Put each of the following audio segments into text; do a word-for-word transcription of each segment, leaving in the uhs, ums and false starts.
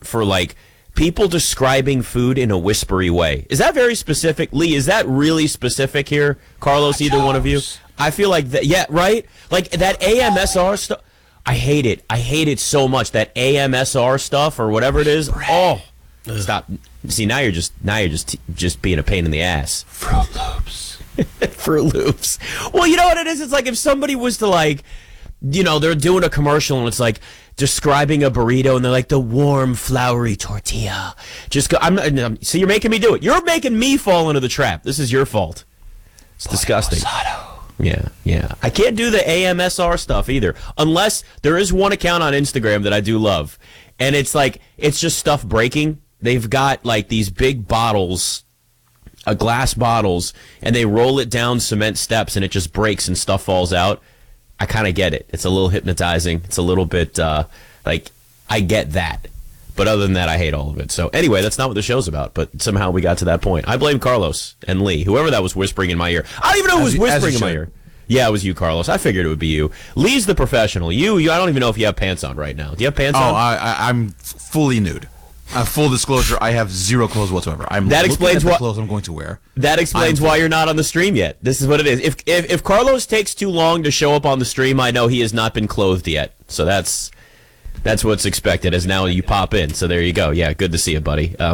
for like people describing food in a whispery way. Is that very specific? Lee, is that really specific here? Carlos, either one of you? I feel like that, yeah, right? Like that A M S R stuff. I hate it. I hate it so much. That A M S R stuff or whatever it is. Oh, stop. See, now you're just now you're just just being a pain in the ass. Fruit Loops. Fruit Loops. Well, you know what it is? It's like if somebody was to like, you know, they're doing a commercial and it's like describing a burrito and they're like the warm, floury tortilla. Just go. I'm, I'm so you're making me do it. You're making me fall into the trap. This is your fault. It's Pollo disgusting. Rosado. Yeah, yeah. I can't do the A M S R stuff either, unless there is one account on Instagram that I do love, and it's like it's just stuff breaking. They've got like these big bottles, uh, glass bottles, and they roll it down cement steps, and it just breaks and stuff falls out. I kind of get it. It's a little hypnotizing. It's a little bit uh, like I get that. But other than that, I hate all of it. So anyway, that's not what the show's about. But somehow we got to that point. I blame Carlos and Lee, whoever that was whispering in my ear. I don't even know who was whispering in my ear. Yeah, it was you, Carlos. I figured it would be you. Lee's the professional. You, you. I don't even know if you have pants on right now. Do you have pants oh, on? Oh, I, I, I'm fully nude. Uh, full disclosure, I have zero clothes whatsoever. I'm that looking explains at the what clothes I'm going to wear. That explains I'm, why you're not on the stream yet. This is what it is. If, if if Carlos takes too long to show up on the stream, I know he has not been clothed yet. So that's that's what's expected. As now you pop in. So there you go. Yeah, good to see you, buddy. Uh,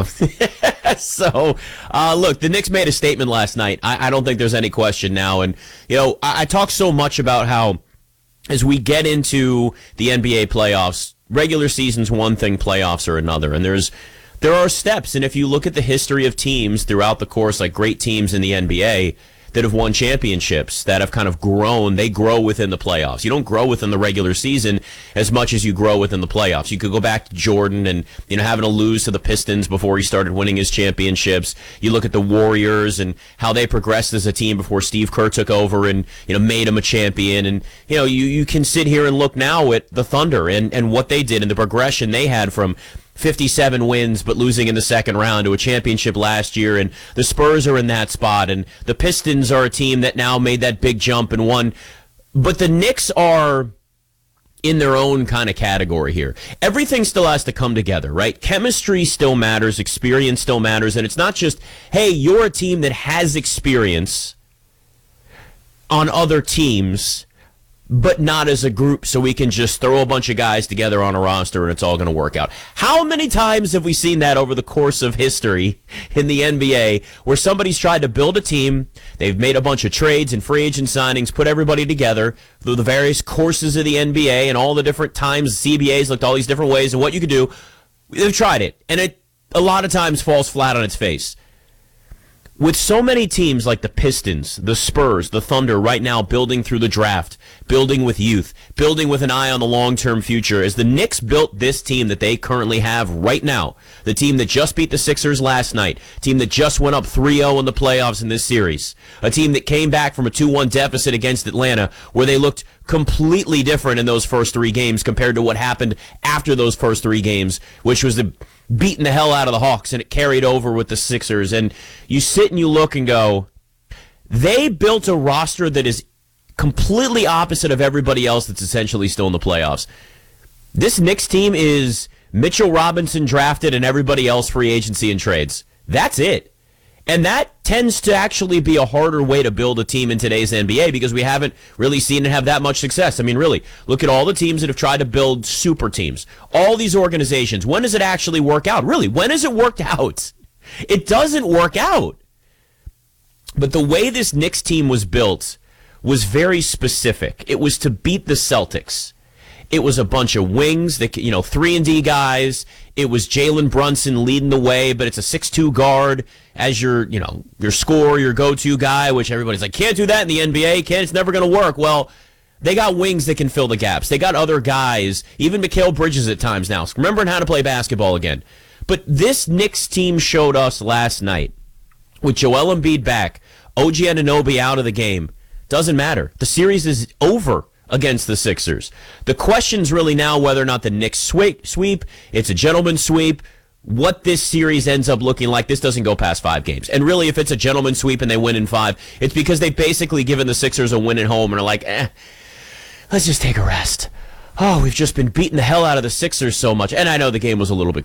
so uh, look, the Knicks made a statement last night. I, I don't think there's any question now. And you know, I, I talk so much about how as we get into the N B A playoffs. Regular season's one thing, playoffs are another, and there's there are steps. And if you look at the history of teams throughout the course, like great teams in the N B A that have won championships, that have kind of grown, they grow within the playoffs. You don't grow within the regular season as much as you grow within the playoffs. You could go back to Jordan and, you know, having to lose to the Pistons before he started winning his championships. You look at the Warriors and how they progressed as a team before Steve Kerr took over and, you know, made them a champion. And, you know, you, you can sit here and look now at the Thunder and, and what they did and the progression they had from fifty-seven wins, but losing in the second round to a championship last year, and the Spurs are in that spot, and the Pistons are a team that now made that big jump and won. But the Knicks are in their own kind of category here. Everything still has to come together, right? Chemistry still matters, experience still matters, and it's not just, hey, you're a team that has experience on other teams, but not as a group, so we can just throw a bunch of guys together on a roster and it's all going to work out. How many times have we seen that over the course of history in the N B A where somebody's tried to build a team, they've made a bunch of trades and free agent signings, put everybody together through the various courses of the N B A and all the different times C B As looked all these different ways and what you could do. They've tried it, and it a lot of times falls flat on its face. With so many teams like the Pistons, the Spurs, the Thunder right now building through the draft, building with youth, building with an eye on the long-term future, as the Knicks built this team that they currently have right now, the team that just beat the Sixers last night, team that just went up three oh in the playoffs in this series, a team that came back from a two one deficit against Atlanta where they looked completely different in those first three games compared to what happened after those first three games, which was the beating the hell out of the Hawks, and it carried over with the Sixers. And you sit and you look and go, they built a roster that is completely opposite of everybody else that's essentially still in the playoffs. This Knicks team is Mitchell Robinson drafted and everybody else free agency and trades. That's it. And that tends to actually be a harder way to build a team in today's N B A because we haven't really seen it have that much success. I mean, really, look at all the teams that have tried to build super teams. All these organizations, when does it actually work out? Really, when has it worked out? It doesn't work out. But the way this Knicks team was built was very specific. It was to beat the Celtics. It was a bunch of wings, that you know, three and D guys. It was Jalen Brunson leading the way, but it's a six two guard as your, you know, your scorer, your go-to guy, which everybody's like, can't do that in the N B A, can't, it's never going to work. Well, they got wings that can fill the gaps. They got other guys, even Mikal Bridges at times now, remembering how to play basketball again. But this Knicks team showed us last night, with Joel Embiid back, O G Anunoby out of the game, doesn't matter. The series is over against the Sixers. The question's really now whether or not the Knicks sweep, sweep, it's a gentleman's sweep, what this series ends up looking like. This doesn't go past five games. And really, if it's a gentleman's sweep and they win in five, it's because they've basically given the Sixers a win at home and are like, eh, let's just take a rest. Oh, we've just been beating the hell out of the Sixers so much. And I know the game was a little bit